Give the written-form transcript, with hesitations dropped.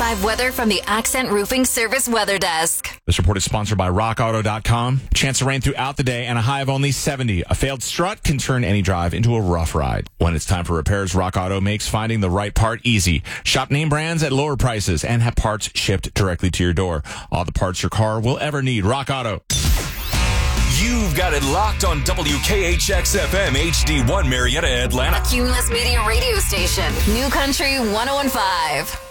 5 weather from the Accent Roofing Service Weather Desk. This report is sponsored by RockAuto.com. Chance of rain throughout the day and a high of only 70. A failed strut can turn any drive into a rough ride. When it's time for repairs, Rock Auto makes finding the right part easy. Shop name brands at lower prices and have parts shipped directly to your door. All the parts your car will ever need. Rock Auto. You've got it locked on WKHX-FM HD1 Marietta, Atlanta. A Cumulus Media radio station. New Country 101.5.